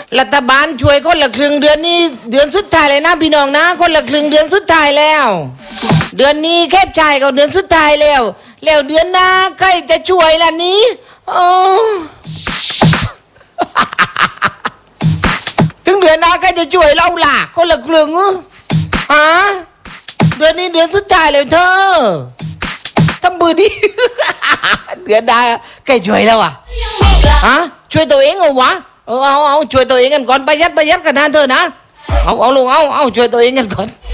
รัฐบาลช่วยคนละครึ่งเดือนนี้เดือนสุดท้ายเลยนะพี่น้องนะคนละครึ่งเดือนสุดท้ายแล้วเดือนนี้แคบจ่ายกับเดือนสุดท้ายแล้วเดือนหน้าใครจะช่วยล่ะนี้ถึงเดือนหน้าใครจะช่วยเราล่ะคนละครึ่งฮะเดือนนี้เดือนสุดท้ายแล้วเธอทำมือดี เดือนหน้าใครช่วยแล้วอ่ะฮะช่วยตัวเองเหรอวะเอาช่วยตัวเองกันก่อนประหยัดกันนะเธอนะเอาลุงเอาช่วยตัวเองกันก่อน